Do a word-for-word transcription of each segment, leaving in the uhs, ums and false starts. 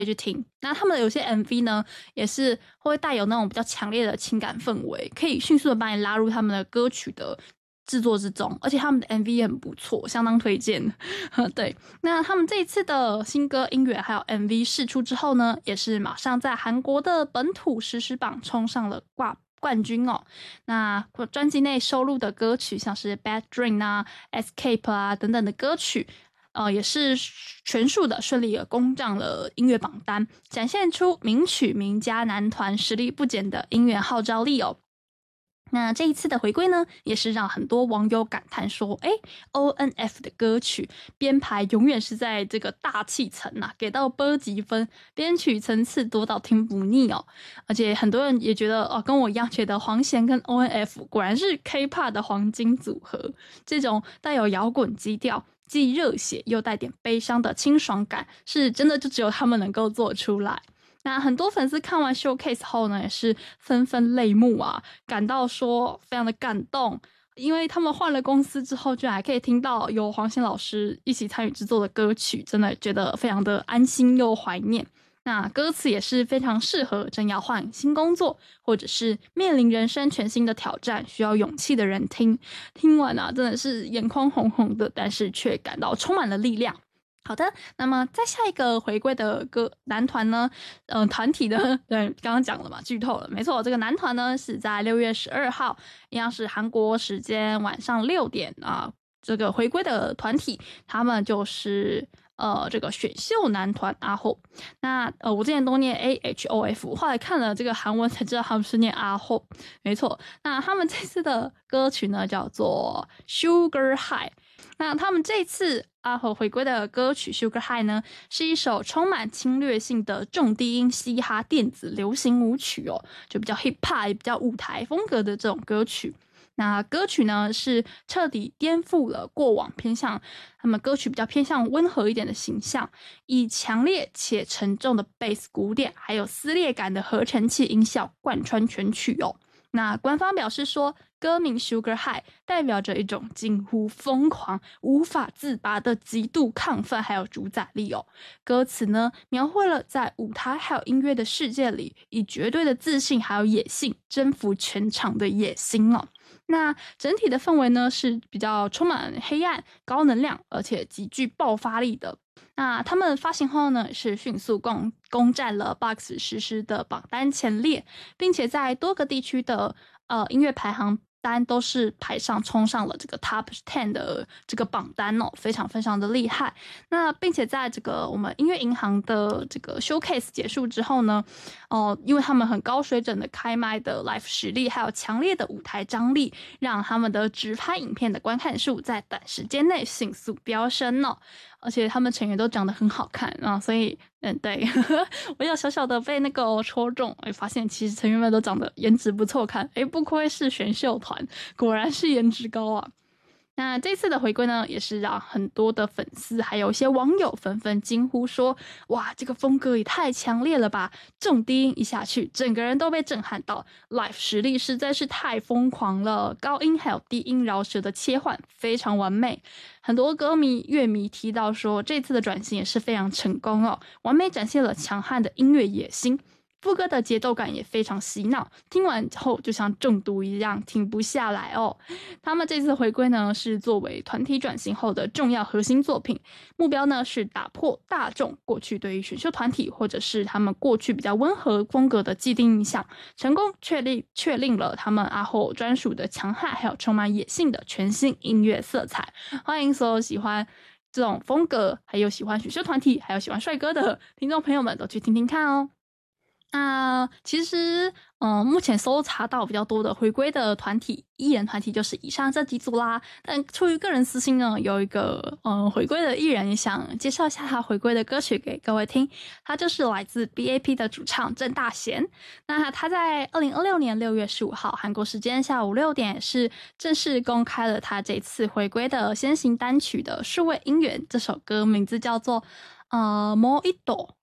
去听。那他们有些 M V 呢，也是会带有那种比较强烈的情感氛围，可以迅速的把你拉入他们的歌曲的制作之中，而且他们的 M V 也很不错，相当推荐。对，那他们这一次的新歌音乐还有 M V 释出之后呢，也是马上在韩国的本土实时榜冲上了挂冠军哦。那专辑内收录的歌曲像是 Bad Dream 啊 Escape 啊等等的歌曲呃，也是全数的顺利的攻上了音乐榜单，展现出名曲名家男团实力不减的音乐号召力哦。那这一次的回归呢，也是让很多网友感叹说，诶 O N F 的歌曲编排永远是在这个大气层啊，给到 B 级分，编曲层次多到听不腻哦。而且很多人也觉得哦，跟我一样觉得黄贤跟 O N F 果然是 K-pop 的黄金组合，这种带有摇滚基调既热血又带点悲伤的清爽感，是真的就只有他们能够做出来。那很多粉丝看完 showcase 后呢，也是纷纷泪目啊，感到说非常的感动，因为他们换了公司之后，居然还可以听到有黄贤老师一起参与制作的歌曲，真的觉得非常的安心又怀念。那歌词也是非常适合正要换新工作，或者是面临人生全新的挑战，需要勇气的人听。听完啊，真的是眼眶红红的，但是却感到充满了力量。好的，那么再下一个回归的歌男团呢，嗯、呃，团体呢，对，刚刚讲了嘛，剧透了，没错，这个男团呢是在六月十二号，一样是韩国时间晚上六点啊，这个回归的团体，他们就是呃这个选秀男团阿后。那呃我之前都念 A H O F， 后来看了这个韩文才知道他们是念阿后，没错。那他们这次的歌曲呢叫做 Sugar High。那他们这次阿后回归的歌曲 Sugar High 呢，是一首充满侵略性的重低音嘻哈电子流行舞曲哦，就比较 hip hop 比较舞台风格的这种歌曲。那歌曲呢是彻底颠覆了过往偏向他们歌曲比较偏向温和一点的形象，以强烈且沉重的贝斯鼓点还有撕裂感的合成器音效贯穿全曲哦。那官方表示说，歌名 Sugar High 代表着一种近乎疯狂、无法自拔的极度亢奋还有主宰力哦。歌词呢，描绘了在舞台还有音乐的世界里，以绝对的自信还有野性征服全场的野心哦。那整体的氛围呢，是比较充满黑暗、高能量，而且极具爆发力的。那他们发行后呢，是迅速攻攻占了 Box 实时的榜单前列，并且在多个地区的呃音乐排行单都是排上冲上了这个 Top 十 的这个榜单哦，非常非常的厉害。那并且在这个我们音乐银行的这个 showcase 结束之后呢，哦、呃，因为他们很高水准的开麦的 live 实力，还有强烈的舞台张力，让他们的直拍影片的观看数在短时间内迅速飙升哦。而且他们成员都长得很好看啊，所以嗯，对我有小小的被那个戳中，哎，发现其实成员们都长得颜值不错看，哎，不愧是选秀团，果然是颜值高啊。那这次的回归呢，也是让很多的粉丝还有一些网友纷纷惊呼说，哇，这个风格也太强烈了吧，重低音一下去，整个人都被震撼到， live 实力实在是太疯狂了，高音还有低音饶舌的切换非常完美。很多歌迷乐迷提到说，这次的转型也是非常成功哦，完美展现了强悍的音乐野心，副歌的节奏感也非常洗脑，听完后就像中毒一样停不下来哦。他们这次回归呢，是作为团体转型后的重要核心作品，目标呢是打破大众过去对于选秀团体或者是他们过去比较温和风格的既定印象，成功确立确立了他们阿后专属的强悍还有充满野性的全新音乐色彩。欢迎所有喜欢这种风格还有喜欢选秀团体还有喜欢帅哥的听众朋友们都去听听看哦。那其实嗯、呃，目前搜查到比较多的回归的团体艺人团体就是以上这几组啦，但出于个人私心呢，有一个嗯、呃、回归的艺人也想介绍一下他回归的歌曲给各位听，他就是来自 B A P 的主唱郑大贤。那他在二零二六年六月十五號韩国时间下午六点是正式公开了他这次回归的先行单曲的数位音源，这首歌名字叫做呃 Moito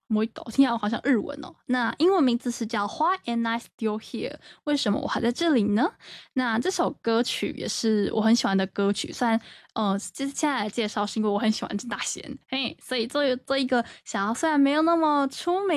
Mojito 听起来好像日文哦。那英文名字是叫 Why Am I Still Here？ 为什么我还在这里呢？那这首歌曲也是我很喜欢的歌曲，虽然呃，接下来的介绍是因为我很喜欢郑大贤，嘿，所以做做一个想要虽然没有那么出名。